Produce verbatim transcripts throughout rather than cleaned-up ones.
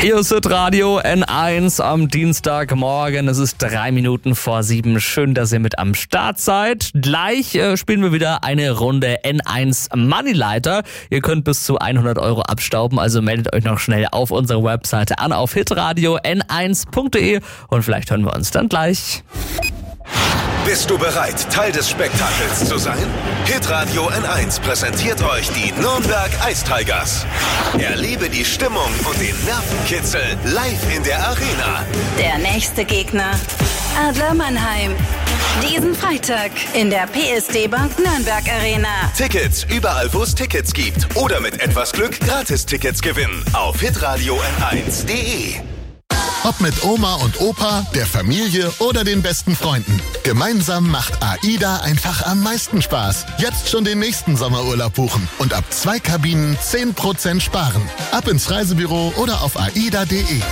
Hier ist Radio N eins am Dienstagmorgen. Es ist drei Minuten vor sieben. Schön, dass ihr mit am Start seid. Gleich äh, spielen wir wieder eine Runde N eins Moneyleiter. Ihr könnt bis zu hundert Euro abstauben, also meldet euch noch schnell auf unserer Webseite an auf hitradio n eins punkt de und vielleicht hören wir uns dann gleich. Bist du bereit, Teil des Spektakels zu sein? Hitradio N eins präsentiert euch die Nürnberg Ice Tigers. Erlebe die Stimmung und den Nervenkitzel live in der Arena. Der nächste Gegner, Adler Mannheim. Diesen Freitag in der P S D Bank Nürnberg Arena. Tickets überall, wo es Tickets gibt. Oder mit etwas Glück Gratis-Tickets gewinnen auf hitradio n eins punkt de. Ob mit Oma und Opa, der Familie oder den besten Freunden. Gemeinsam macht AIDA einfach am meisten Spaß. Jetzt schon den nächsten Sommerurlaub buchen und ab zwei Kabinen zehn Prozent sparen. Ab ins Reisebüro oder auf aida punkt de.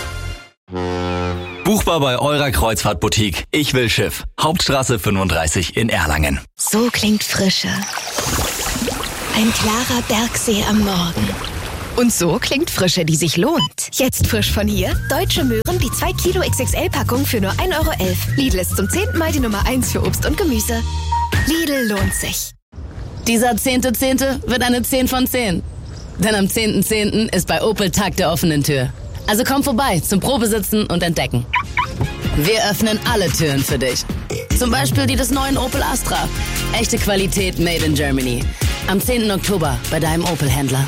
Buchbar bei eurer Kreuzfahrtboutique. Ich will Schiff. Hauptstraße fünfunddreißig in Erlangen. So klingt Frische. Ein klarer Bergsee am Morgen. Und so klingt Frische, die sich lohnt. Jetzt frisch von hier. Deutsche Möhren, die zwei Kilo X X L-Packung für nur ein Euro elf. Lidl ist zum zehnten Mal die Nummer eins für Obst und Gemüse. Lidl lohnt sich. Dieser zehnte Zehnte wird eine zehn von zehn. Denn am zehnten Zehnten ist bei Opel Tag der offenen Tür. Also komm vorbei zum Probesitzen und Entdecken. Wir öffnen alle Türen für dich. Zum Beispiel die des neuen Opel Astra. Echte Qualität made in Germany. Am zehnten Oktober bei deinem Opel-Händler.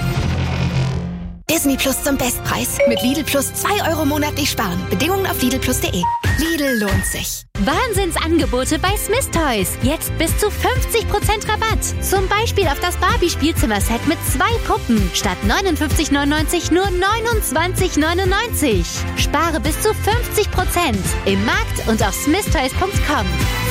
Disney Plus zum Bestpreis. Mit Lidl Plus zwei Euro monatlich sparen. Bedingungen auf lidl plus punkt de. Lidl lohnt sich. Wahnsinnsangebote bei Smith Toys. Jetzt bis zu fünfzig Prozent Rabatt. Zum Beispiel auf das Barbie-Spielzimmerset mit zwei Puppen. Statt neunundfünfzig neunundneunzig nur neunundzwanzig neunundneunzig. Spare bis zu fünfzig Prozent. Im Markt und auf smith toys punkt com.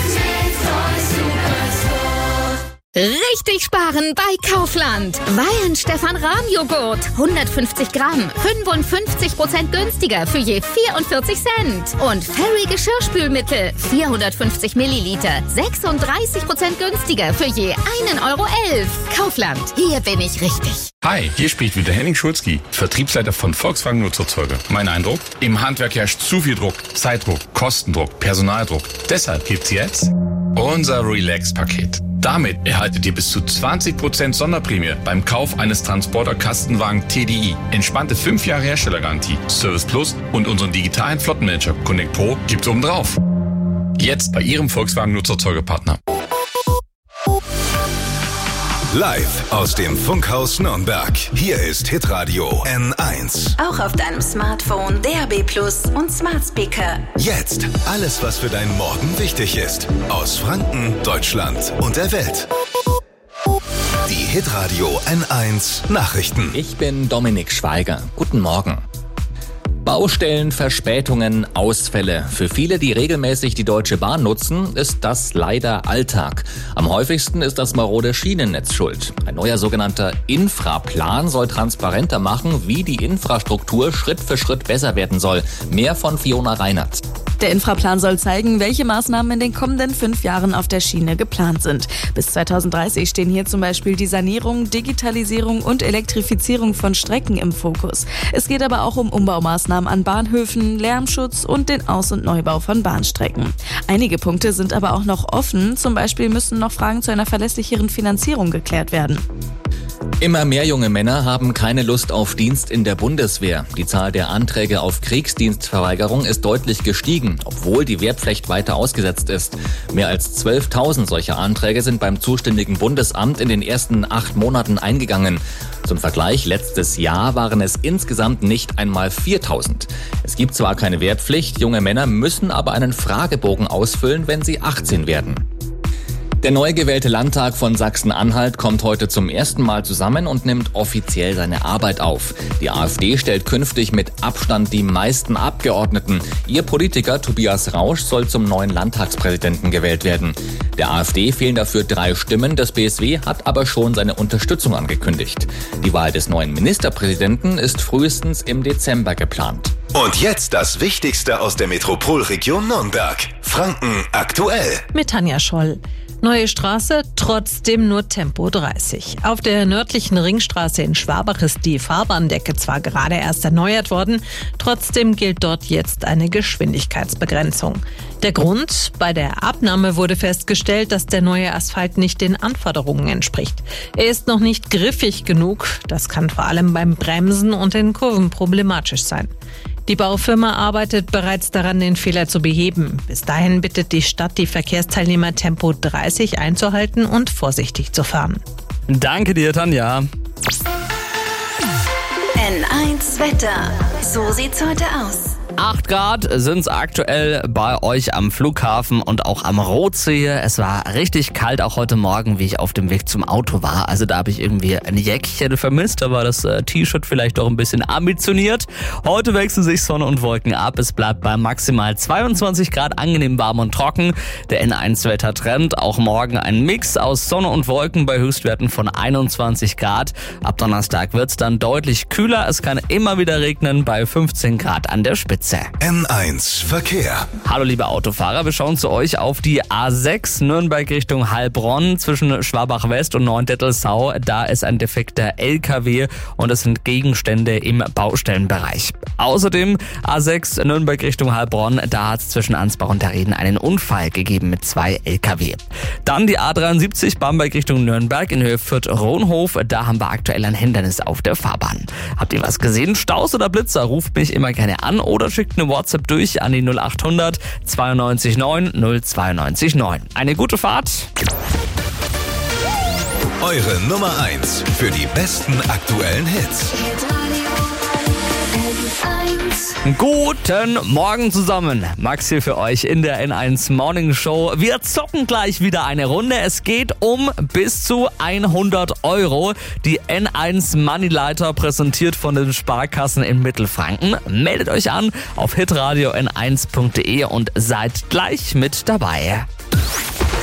Richtig sparen bei Kaufland. Weihenstephan-Rahmjoghurt. hundertfünfzig Gramm. fünfundfünfzig Prozent günstiger für je vierundvierzig Cent. Und Fairy Geschirrspülmittel. vierhundertfünfzig Milliliter. sechsunddreißig Prozent günstiger für je einen Euro elf. Kaufland. Hier bin ich richtig. Hi, hier spricht wieder Henning Schulzki, Vertriebsleiter von Volkswagen Nutzerzeuger. Mein Eindruck? Im Handwerk herrscht zu viel Druck. Zeitdruck, Kostendruck, Personaldruck. Deshalb gibt's jetzt unser Relax-Paket. Damit erhaltet ihr bis zu zwanzig Prozent Sonderprämie beim Kauf eines Transporter-Kastenwagen T D I. Entspannte fünf Jahre Herstellergarantie, Service Plus und unseren digitalen Flottenmanager Connect Pro gibt's obendrauf. Jetzt bei Ihrem Volkswagen Nutzerzeugerpartner. Live aus dem Funkhaus Nürnberg. Hier ist Hitradio N eins. Auch auf deinem Smartphone, D A B Plus und Smart Speaker. Jetzt alles, was für deinen Morgen wichtig ist. Aus Franken, Deutschland und der Welt. Die Hitradio N eins Nachrichten. Ich bin Dominik Schweiger. Guten Morgen. Baustellen, Verspätungen, Ausfälle. Für viele, die regelmäßig die Deutsche Bahn nutzen, ist das leider Alltag. Am häufigsten ist das marode Schienennetz schuld. Ein neuer sogenannter Infraplan soll transparenter machen, wie die Infrastruktur Schritt für Schritt besser werden soll. Mehr von Fiona Reinert. Der Infraplan soll zeigen, welche Maßnahmen in den kommenden fünf Jahren auf der Schiene geplant sind. Bis zweitausenddreißig stehen hier zum Beispiel die Sanierung, Digitalisierung und Elektrifizierung von Strecken im Fokus. Es geht aber auch um Umbaumaßnahmen an Bahnhöfen, Lärmschutz und den Aus- und Neubau von Bahnstrecken. Einige Punkte sind aber auch noch offen. Zum Beispiel müssen noch Fragen zu einer verlässlicheren Finanzierung geklärt werden. Immer mehr junge Männer haben keine Lust auf Dienst in der Bundeswehr. Die Zahl der Anträge auf Kriegsdienstverweigerung ist deutlich gestiegen, obwohl die Wehrpflicht weiter ausgesetzt ist. Mehr als zwölftausend solcher Anträge sind beim zuständigen Bundesamt in den ersten acht Monaten eingegangen. Zum Vergleich, letztes Jahr waren es insgesamt nicht einmal viertausend. Es gibt zwar keine Wehrpflicht, junge Männer müssen aber einen Fragebogen ausfüllen, wenn sie achtzehn werden. Der neu gewählte Landtag von Sachsen-Anhalt kommt heute zum ersten Mal zusammen und nimmt offiziell seine Arbeit auf. Die AfD stellt künftig mit Abstand die meisten Abgeordneten. Ihr Politiker Tobias Rausch soll zum neuen Landtagspräsidenten gewählt werden. Der AfD fehlen dafür drei Stimmen, das B S W hat aber schon seine Unterstützung angekündigt. Die Wahl des neuen Ministerpräsidenten ist frühestens im Dezember geplant. Und jetzt das Wichtigste aus der Metropolregion Nürnberg. Franken aktuell. Mit Tanja Scholl. Neue Straße, trotzdem nur Tempo dreißig. Auf der nördlichen Ringstraße in Schwabach ist die Fahrbahndecke zwar gerade erst erneuert worden, trotzdem gilt dort jetzt eine Geschwindigkeitsbegrenzung. Der Grund? Bei der Abnahme wurde festgestellt, dass der neue Asphalt nicht den Anforderungen entspricht. Er ist noch nicht griffig genug. Das kann vor allem beim Bremsen und den Kurven problematisch sein. Die Baufirma arbeitet bereits daran, den Fehler zu beheben. Bis dahin bittet die Stadt die Verkehrsteilnehmer, Tempo dreißig einzuhalten und vorsichtig zu fahren. Danke dir, Tanja. N eins Wetter. So sieht's heute aus. acht Grad sind es aktuell bei euch am Flughafen und auch am Rotsee. Es war richtig kalt, auch heute Morgen, wie ich auf dem Weg zum Auto war. Also da habe ich irgendwie ein Jäckchen vermisst, da war das äh, T-Shirt vielleicht auch ein bisschen ambitioniert. Heute wechseln sich Sonne und Wolken ab. Es bleibt bei maximal zweiundzwanzig Grad, angenehm warm und trocken. Der N eins Wettertrend, auch morgen ein Mix aus Sonne und Wolken bei Höchstwerten von einundzwanzig Grad. Ab Donnerstag wird es dann deutlich kühler. Es kann immer wieder regnen bei fünfzehn Grad an der Spitze. N eins Verkehr. Hallo liebe Autofahrer, wir schauen zu euch auf die A sechs Nürnberg Richtung Heilbronn zwischen Schwabach West und Neuendettelsau. Da ist ein defekter L K W und es sind Gegenstände im Baustellenbereich. Außerdem A sechs Nürnberg Richtung Heilbronn, da hat es zwischen Ansbach und Dareden einen Unfall gegeben mit zwei L K W. Dann die A dreiundsiebzig Bamberg Richtung Nürnberg in Höhe Fürth-Rohnhof. Da haben wir aktuell ein Hindernis auf der Fahrbahn. Habt ihr was gesehen? Staus oder Blitzer? Ruft mich immer gerne an oder schickt eine WhatsApp durch an die null acht hundert zweiundneunzig neun null zweiundneunzig neun. Eine gute Fahrt. Eure Nummer eins für die besten aktuellen Hits. Guten Morgen zusammen. Max hier für euch in der N eins Morning Show. Wir zocken gleich wieder eine Runde. Es geht um bis zu hundert Euro. Die N eins Moneyleiter präsentiert von den Sparkassen in Mittelfranken. Meldet euch an auf hitradio n eins punkt de und seid gleich mit dabei.